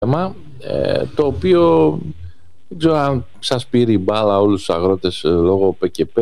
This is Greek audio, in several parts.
θέμα, το οποίο δεν ξέρω αν σας πήρε η μπάλα όλους τους αγρότες λόγω ΠΚΠ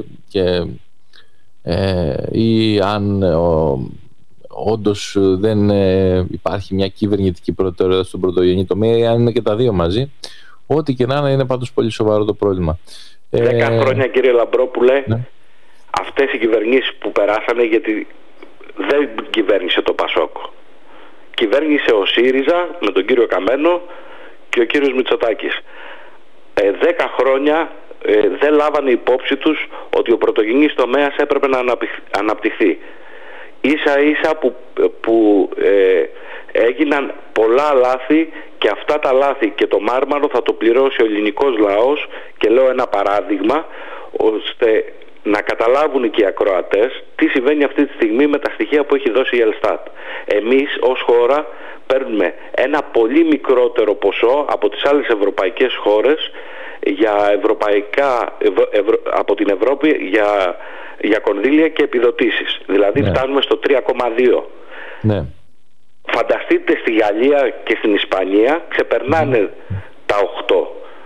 ή αν όντως δεν υπάρχει μια κυβερνητική προτεραιότητα στον πρωτογενή τομέα, ή αν είναι και τα δύο μαζί. Ό,τι και να είναι πάντως πολύ σοβαρό το πρόβλημα. 10 χρόνια, κύριε Λαμπρόπουλε, ναι. Αυτές οι κυβερνήσεις που περάσανε, γιατί δεν κυβέρνησε το Πασόκ. Κυβέρνησε ο ΣΥΡΙΖΑ με τον κύριο Καμένο και ο κύριος Μητσοτάκης. 10 χρόνια δεν λάβανε υπόψη τους ότι ο πρωτογενής τομέας έπρεπε να αναπτυχθεί. Ίσα ίσα που έγιναν πολλά λάθη, και αυτά τα λάθη και το μάρμαρο θα το πληρώσει ο ελληνικός λαός, και λέω ένα παράδειγμα ώστε να καταλάβουν και οι ακροατές τι συμβαίνει αυτή τη στιγμή με τα στοιχεία που έχει δώσει η Ελστάτ. Εμείς ως χώρα παίρνουμε ένα πολύ μικρότερο ποσό από τις άλλες ευρωπαϊκές χώρες για από την Ευρώπη για κονδύλια και επιδοτήσεις. Δηλαδή φτάνουμε στο 3,2. Ναι. Φανταστείτε, στη Γαλλία και στην Ισπανία ξεπερνάνε τα 8.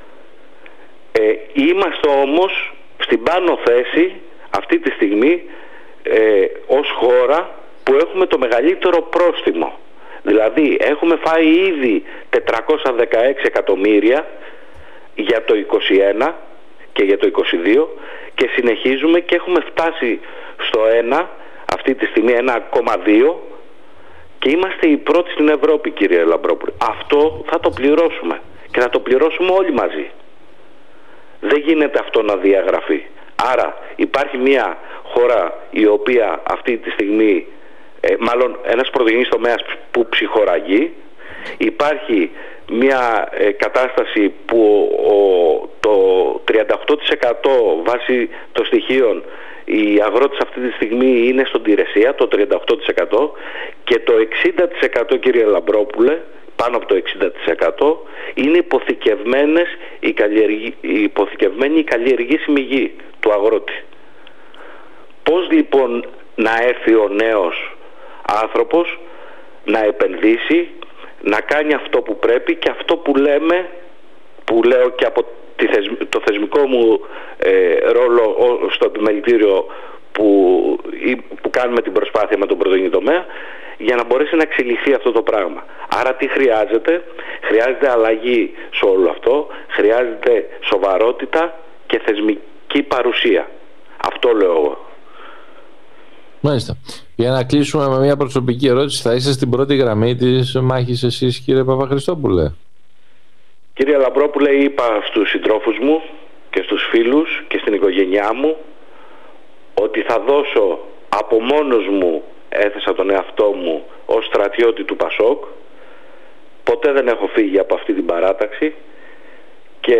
Είμαστε όμως στην πάνω θέση αυτή τη στιγμή ως χώρα που έχουμε το μεγαλύτερο πρόστιμο. Δηλαδή έχουμε φάει ήδη 416 εκατομμύρια για το 21 και για το 22, και συνεχίζουμε και έχουμε φτάσει στο 1, αυτή τη στιγμή 1,2, και είμαστε οι πρώτοι στην Ευρώπη, κύριε Λαμπρόπουλε. Αυτό θα το πληρώσουμε, και θα το πληρώσουμε όλοι μαζί. Δεν γίνεται αυτό να διαγραφεί. Άρα υπάρχει μια χώρα η οποία αυτή τη στιγμή, μάλλον ένας πρωτογενής τομέας που ψυχοραγεί. Υπάρχει μια κατάσταση που το 38% βάσει των στοιχείων οι αγρότες αυτή τη στιγμή είναι στον Τηρεσία, το 38%, και το 60%, κύριε Λαμπρόπουλε, πάνω από το 60% είναι υποθηκευμένη η καλλιεργήσιμη γη του αγρότη. Πώς λοιπόν να έρθει ο νέος άνθρωπος να επενδύσει, να κάνει αυτό που πρέπει, και αυτό που λέω και από το θεσμικό μου ρόλο στο επιμελητήριο που κάνουμε την προσπάθεια με τον πρωτογενή τομέα, για να μπορέσει να εξελιχθεί αυτό το πράγμα. Άρα τι χρειάζεται? Χρειάζεται αλλαγή σε όλο αυτό, χρειάζεται σοβαρότητα και θεσμική παρουσία. Αυτό λέω εγώ. Μάλιστα. Για να κλείσουμε με μια προσωπική ερώτηση, θα είσαι στην πρώτη γραμμή της μάχης εσείς, κύριε Παπαχριστόπουλε? Κύριε Λαμπρόπουλε, είπα στους συντρόφους μου και στους φίλους και στην οικογένειά μου ότι θα δώσω, από μόνος μου έθεσα τον εαυτό μου ως στρατιώτη του Πασόκ. Ποτέ δεν έχω φύγει από αυτή την παράταξη, και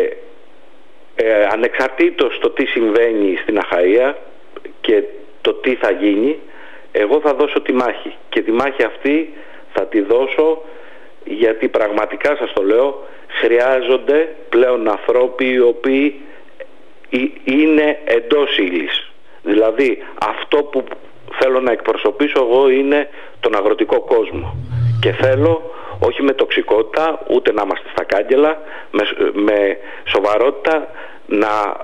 ανεξαρτήτως το τι συμβαίνει στην Αχαΐα και το τι θα γίνει, εγώ θα δώσω τη μάχη, και τη μάχη αυτή θα τη δώσω γιατί πραγματικά σας το λέω, χρειάζονται πλέον ανθρώποι οι οποίοι είναι εντός ύλης. Δηλαδή αυτό που θέλω να εκπροσωπήσω εγώ είναι τον αγροτικό κόσμο, και θέλω όχι με τοξικότητα, ούτε να είμαστε στα κάγκελα, με σοβαρότητα να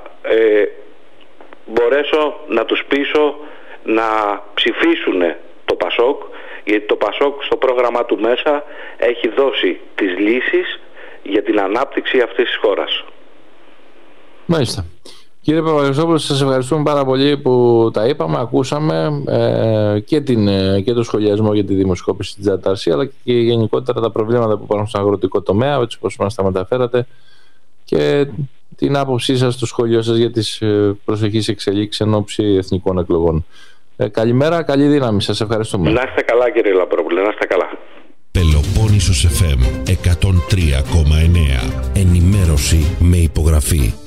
μπορέσω να τους πείσω να ψηφίσουν το Πασόκ, γιατί το Πασόκ στο πρόγραμμα του μέσα έχει δώσει τις λύσεις για την ανάπτυξη αυτής της χώρας. Μάλιστα. Κύριε Παπαχριστόπουλο, σας ευχαριστούμε πάρα πολύ που τα είπαμε, ακούσαμε και το σχολιασμό για τη δημοσκόπηση της Τζατάρση, αλλά και γενικότερα τα προβλήματα που υπάρχουν στον αγροτικό τομέα, έτσι όπως μας τα μεταφέρατε, και την άποψή σας, το σχόλιο σας για τις προσεχείς εξελίξεις εν ώψη εθνικών εκλογών. Καλημέρα, καλή δύναμη, σας ευχαριστούμε. Να είστε καλά, κύριε Λαμπρόπουλε, να είστε καλά. Πελοπόννησος FM 103,9. Ενημέρωση με υπογραφή.